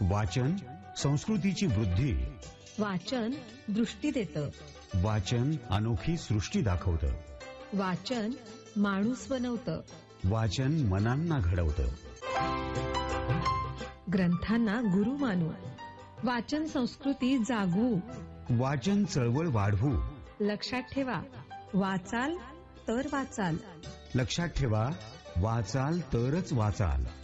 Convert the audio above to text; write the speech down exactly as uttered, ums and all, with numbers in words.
वाचन संस्कृतीची वृद्धी. वाचन दृष्टी देतं. वाचन अनोखी सृष्टी दाखवतं. वाचन माणूस बनवतं. वाचन मनांना घडवतं. ग्रंथांना गुरु मानू. वाचन संस्कृती जागवू. वाचन चळवळ वाढवू. लक्षात ठेवा, वाचाल तर वाचाल. लक्षात ठेवा, वाचाल तरच वाचाल.